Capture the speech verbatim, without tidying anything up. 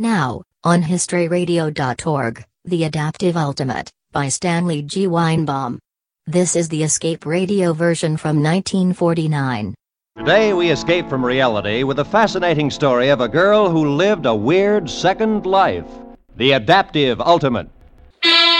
Now, on history radio dot org, The Adaptive Ultimate, by Stanley G. Weinbaum. This is the Escape Radio version from nineteen forty-nine. Today we escape from reality with a fascinating story of a girl who lived a weird second life. The Adaptive Ultimate.